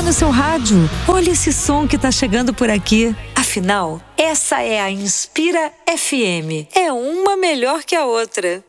no seu rádio. Olha esse som que tá chegando por aqui. Afinal, essa é a Inspira FM. É uma melhor que a outra.